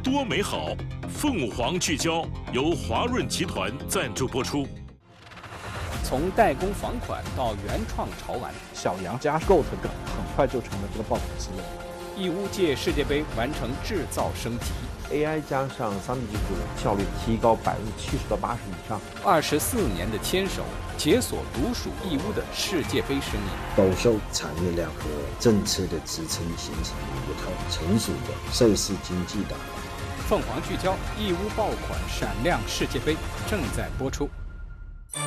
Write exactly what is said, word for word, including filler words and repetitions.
多美好。凤凰聚焦由华润集团赞助播出。 从代工房款到原创潮玩， 小杨加 Goat 梗很快就成了这个爆款系列。 义乌届世界杯完成制造升级 ，A I 加上 三 D 技术，效率提高百分之七十到八十以上。 二十四年的牵手，解锁独属义乌的世界杯声音。 高效产业链和政策的支撑，形成一套成熟的赛事经济的。 凤凰聚焦义乌爆款闪亮世界杯正在播出。